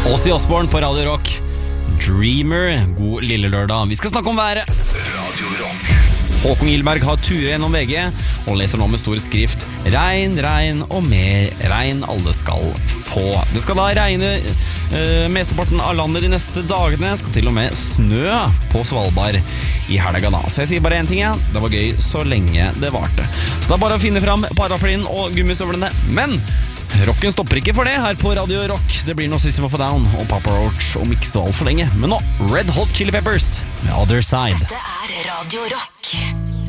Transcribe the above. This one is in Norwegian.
Ozzy Osbourne på Radio Rock. Dreamer, god lille lørdag. Vi skal snakke om været. Radio Rock. Håkon Gilberg har turet gjennom VG og leser nå med stor skrift: regn, regn og mer regn alle skal få. Det skal da regne mesteparten av landet de neste dagene. Skal til og med snø på Svalbard i helga da. Så jeg sier bare en ting, det var gøy så lenge det varte. Så det er bare å finne fram paraplyen og gummistøvlene. Men rocken stopper ikke for det her på Radio Rock. Det blir noe System of a Down og Papa Roach om ikke så alt for lenge. Men nå, Red Hot Chili Peppers med Other Side. Dette er Radio Rock.